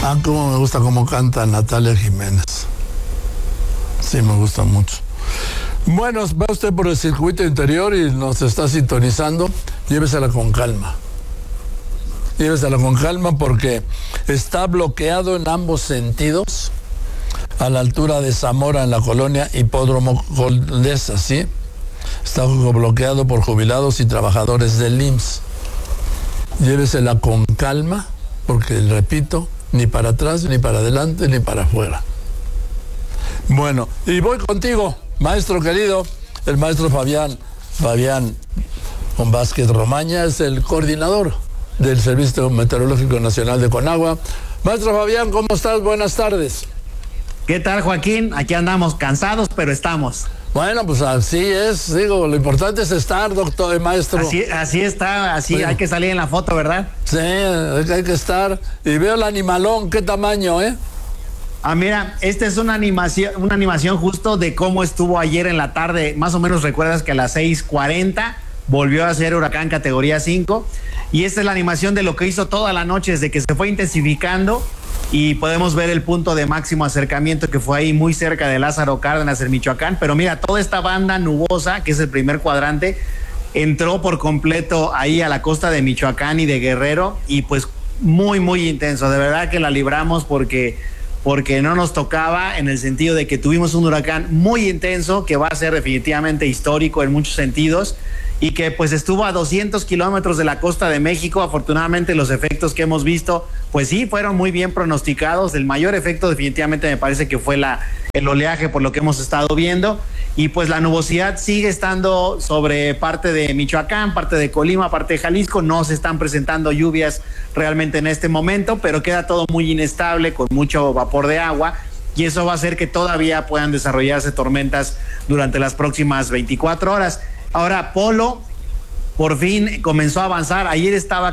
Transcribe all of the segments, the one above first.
Ah, cómo me gusta cómo canta Natalia Jiménez. Sí, me gusta mucho. Bueno, va usted por el circuito interior y nos está sintonizando. Llévesela con calma. Llévesela con calma porque está bloqueado en ambos sentidos a la altura de Zamora en la colonia Hipódromo Condesa, ¿sí? Está bloqueado por jubilados y trabajadores del IMSS. Llévesela con calma porque, repito, ni para atrás, ni para adelante, ni para afuera. Bueno, y voy contigo, maestro querido, el maestro Fabián Vázquez Romaña, es el coordinador del Servicio Meteorológico Nacional de Conagua. Maestro Fabián, ¿cómo estás? Buenas tardes. ¿Qué tal, Joaquín? Aquí andamos cansados, pero estamos. Bueno, pues así es, digo, lo importante es estar, doctor, maestro. Así está, así hay que salir en la foto, ¿verdad? Sí, hay que estar. Y veo el animalón, ¿qué tamaño, eh? Ah, mira, esta es una animación justo de cómo estuvo ayer en la tarde. Más o menos recuerdas que a las 6:40 volvió a ser huracán categoría 5. Y esta es la animación de lo que hizo toda la noche, desde que se fue intensificando. Y podemos ver el punto de máximo acercamiento que fue ahí muy cerca de Lázaro Cárdenas en Michoacán. Pero mira, toda esta banda nubosa, que es el primer cuadrante, entró por completo ahí a la costa de Michoacán y de Guerrero. Y pues muy, muy intenso. De verdad que la libramos porque no nos tocaba, en el sentido de que tuvimos un huracán muy intenso que va a ser definitivamente histórico en muchos sentidos y que pues estuvo a 200 kilómetros de la costa de México. Afortunadamente los efectos que hemos visto pues sí fueron muy bien pronosticados. El mayor efecto definitivamente me parece que fue el oleaje, por lo que hemos estado viendo, y pues la nubosidad sigue estando sobre parte de Michoacán, parte de Colima, parte de Jalisco. No se están presentando lluvias realmente en este momento, pero queda todo muy inestable con mucho vapor de agua, y eso va a hacer que todavía puedan desarrollarse tormentas durante las próximas 24 horas. Ahora, Polo por fin comenzó a avanzar. Ayer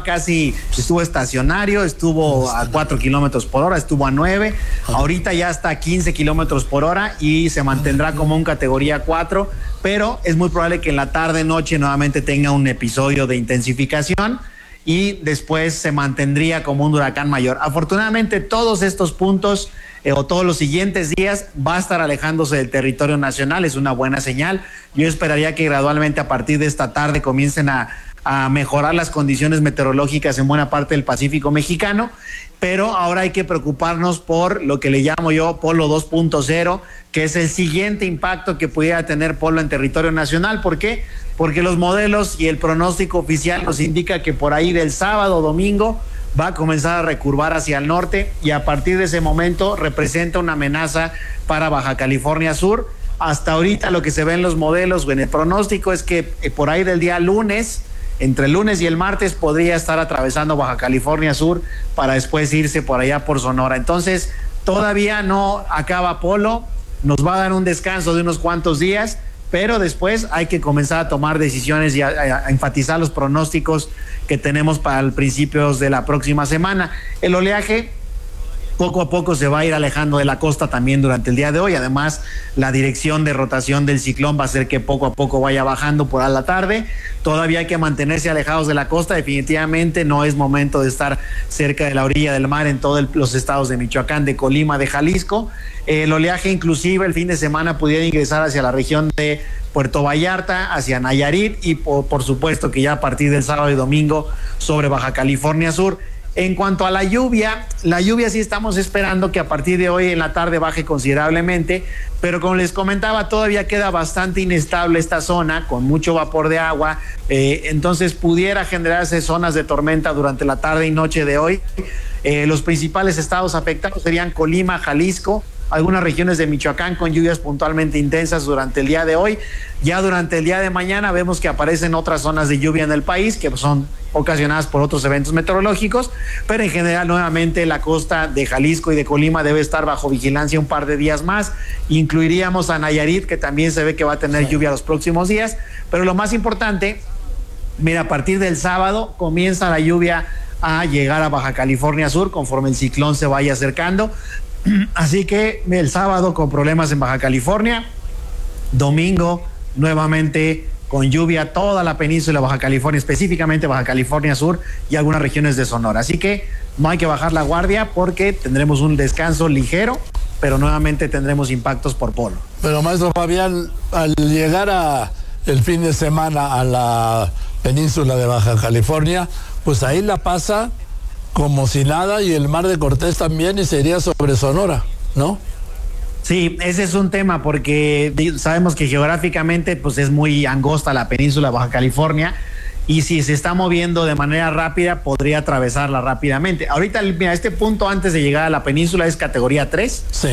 estuvo estacionario, estuvo a 4 kilómetros por hora, estuvo a 9, ahorita ya está a 15 kilómetros por hora y se mantendrá como un categoría 4, pero es muy probable que en la tarde-noche nuevamente tenga un episodio de intensificación y después se mantendría como un huracán mayor. Afortunadamente, todos estos puntos o todos los siguientes días va a estar alejándose del territorio nacional. Es una buena señal. Yo esperaría que gradualmente a partir de esta tarde comiencen a mejorar las condiciones meteorológicas en buena parte del Pacífico mexicano, pero ahora hay que preocuparnos por lo que le llamo yo Polo 2.0, que es el siguiente impacto que pudiera tener Polo en territorio nacional. ¿Por qué? Porque los modelos y el pronóstico oficial nos indica que por ahí del sábado o domingo va a comenzar a recurvar hacia el norte, y a partir de ese momento representa una amenaza para Baja California Sur. Hasta ahorita lo que se ve en los modelos o en el pronóstico es que por ahí del día lunes, entre el lunes y el martes, podría estar atravesando Baja California Sur para después irse por allá por Sonora. Entonces todavía no acaba Polo, nos va a dar un descanso de unos cuantos días, pero después hay que comenzar a tomar decisiones y a enfatizar los pronósticos que tenemos para el principios de la próxima semana. El oleaje poco a poco se va a ir alejando de la costa también durante el día de hoy. Además, la dirección de rotación del ciclón va a hacer que poco a poco vaya bajando por a la tarde. Todavía hay que mantenerse alejados de la costa. Definitivamente no es momento de estar cerca de la orilla del mar en todos los estados de Michoacán, de Colima, de Jalisco. El oleaje inclusive el fin de semana pudiera ingresar hacia la región de Puerto Vallarta, hacia Nayarit, y por supuesto que ya a partir del sábado y domingo sobre Baja California Sur. En cuanto a la lluvia sí estamos esperando que a partir de hoy en la tarde baje considerablemente, pero como les comentaba, todavía queda bastante inestable esta zona, con mucho vapor de agua, entonces pudiera generarse zonas de tormenta durante la tarde y noche de hoy. Los principales estados afectados serían Colima, Jalisco, algunas regiones de Michoacán con lluvias puntualmente intensas durante el día de hoy. Ya durante el día de mañana vemos que aparecen otras zonas de lluvia en el país que son ocasionadas por otros eventos meteorológicos, pero en general nuevamente la costa de Jalisco y de Colima debe estar bajo vigilancia un par de días más. Incluiríamos a Nayarit, que también se ve que va a tener lluvia los próximos días, pero lo más importante, mira, a partir del sábado comienza la lluvia a llegar a Baja California Sur conforme el ciclón se vaya acercando. Así que el sábado con problemas en Baja California, domingo nuevamente con lluvia toda la península de Baja California, específicamente Baja California Sur y algunas regiones de Sonora. Así que no hay que bajar la guardia porque tendremos un descanso ligero, pero nuevamente tendremos impactos por polo. Pero maestro Fabián, al llegar el fin de semana a la península de Baja California, pues ahí la pasa como si nada, y el Mar de Cortés también, y sería sobre Sonora, ¿no? Sí, ese es un tema porque sabemos que geográficamente pues es muy angosta la península de Baja California, y si se está moviendo de manera rápida podría atravesarla rápidamente. Ahorita, mira, este punto antes de llegar a la península es categoría 3. Sí.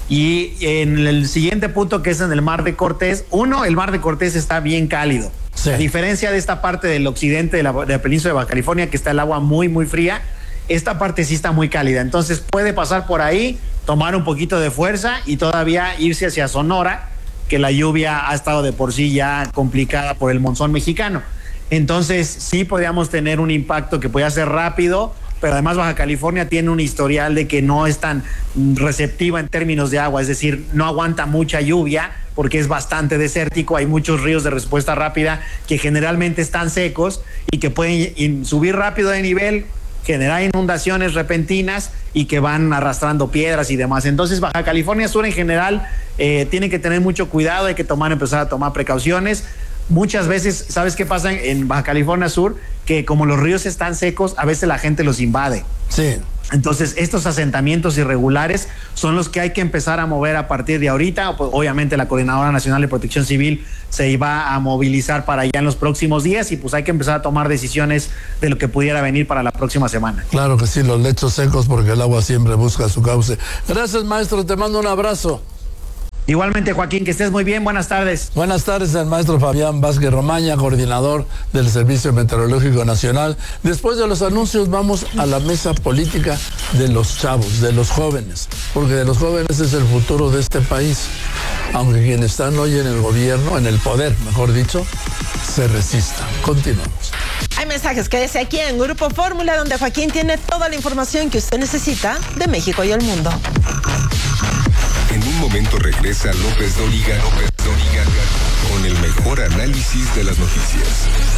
Y en el siguiente punto, que es en el Mar de Cortés, el Mar de Cortés está bien cálido. Sí. A diferencia de esta parte del occidente de la península de Baja California, que está el agua muy, muy fría, esta parte sí está muy cálida. Entonces puede pasar por ahí, tomar un poquito de fuerza y todavía irse hacia Sonora, que la lluvia ha estado de por sí ya complicada por el monzón mexicano. Entonces sí podríamos tener un impacto que puede ser rápido, pero además Baja California tiene un historial de que no es tan receptiva en términos de agua, es decir, no aguanta mucha lluvia porque es bastante desértico. Hay muchos ríos de respuesta rápida que generalmente están secos y que pueden subir rápido de nivel, generar inundaciones repentinas y que van arrastrando piedras y demás. Entonces Baja California Sur en general tiene que tener mucho cuidado, hay que empezar a tomar precauciones. Muchas veces, ¿sabes qué pasa en Baja California Sur? Que como los ríos están secos, a veces la gente los invade. Sí. Entonces, estos asentamientos irregulares son los que hay que empezar a mover a partir de ahorita. Obviamente, la Coordinadora Nacional de Protección Civil se va a movilizar para allá en los próximos días, y pues hay que empezar a tomar decisiones de lo que pudiera venir para la próxima semana. Claro que sí, los lechos secos, porque el agua siempre busca su cauce. Gracias, maestro, te mando un abrazo. Igualmente, Joaquín, que estés muy bien. Buenas tardes. Buenas tardes, el maestro Fabián Vázquez Romaña, coordinador del Servicio Meteorológico Nacional. Después de los anuncios vamos a la mesa política de los chavos, de los jóvenes, porque de los jóvenes es el futuro de este país. Aunque quienes están hoy en el gobierno, en el poder, mejor dicho, se resistan. Continuamos. Hay mensajes, quédese aquí en Grupo Fórmula, donde Joaquín tiene toda la información que usted necesita de México y el mundo. En un momento regresa López Dóriga con el mejor análisis de las noticias.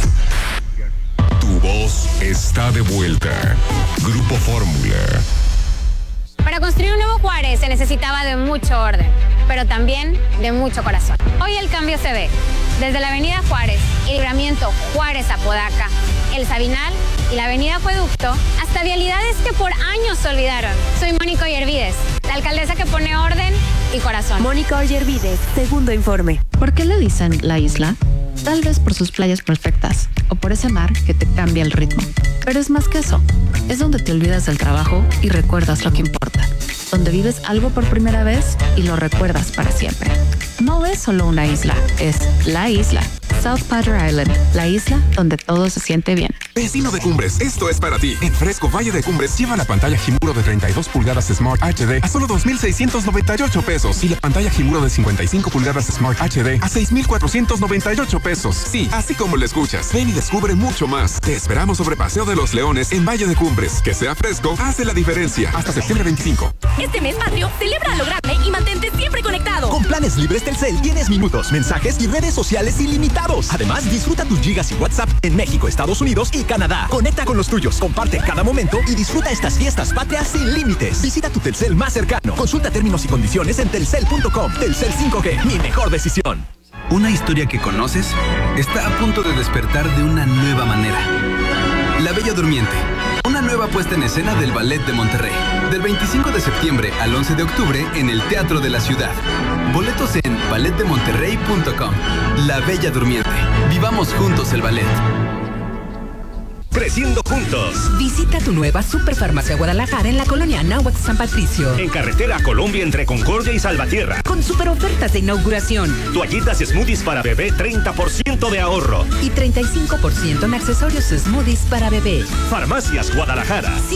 Tu voz está de vuelta. Grupo Fórmula. Para construir un nuevo Juárez se necesitaba de mucho orden, pero también de mucho corazón. Hoy el cambio se ve desde la avenida Juárez y Libramiento Juárez-Apodaca, el Sabinal y la avenida Acueducto, hasta vialidades que por años se olvidaron. Soy Mónica Ollervides, la alcaldesa que pone orden y corazón. Mónica Ollervides, segundo informe. ¿Por qué le dicen la isla? Tal vez por sus playas perfectas o por ese mar que te cambia el ritmo. Pero es más que eso. Es donde te olvidas del trabajo y recuerdas lo que importa. Donde vives algo por primera vez y lo recuerdas para siempre. No es solo una isla, es la isla. South Padre Island, la isla donde todo se siente bien. Vecino de Cumbres, esto es para ti. En Fresco Valle de Cumbres lleva la pantalla Himuro de 32 pulgadas Smart HD a solo 2,698 pesos y la pantalla Himuro de 55 pulgadas Smart HD a 6,498 pesos. Sí, así como lo escuchas. Ven y descubre mucho más. Te esperamos sobre Paseo de los Leones en Valle de Cumbres. Que sea fresco, hace la diferencia. Hasta septiembre 25. Este mes patrio, celebra lo grande y mantente siempre conectado. Con planes libres Telcel tienes minutos, mensajes y redes sociales ilimitados. Además, disfruta tus gigas y WhatsApp en México, Estados Unidos y Canadá. Conecta con los tuyos, comparte cada momento y disfruta estas fiestas patrias sin límites. Visita tu Telcel más cercano. Consulta términos y condiciones en telcel.com. Telcel 5G, mi mejor decisión. Una historia que conoces está a punto de despertar de una nueva manera. La Bella Durmiente, una nueva puesta en escena del Ballet de Monterrey. Del 25 de septiembre al 11 de octubre en el Teatro de la Ciudad. Boletos en balletdemonterrey.com. La Bella Durmiente. Vivamos juntos el ballet. Creciendo juntos. Visita tu nueva Superfarmacia Guadalajara en la colonia Anáhuac San Patricio. En carretera Colombia entre Concordia y Salvatierra. Con super ofertas de inauguración. Toallitas smoothies para bebé, 30% de ahorro. Y 35% en accesorios smoothies para bebé. Farmacias Guadalajara.